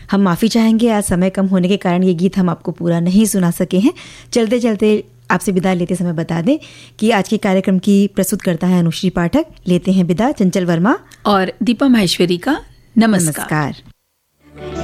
हम माफ़ी चाहेंगे, आज समय कम होने के कारण ये गीत हम आपको पूरा नहीं सुना सके हैं। चलते चलते आपसे विदा लेते समय बता दें कि आज के कार्यक्रम की प्रस्तुत करता है अनुश्री पाठक। लेते हैं विदा चंचल वर्मा और दीपा माहेश्वरी का। नमस्कार।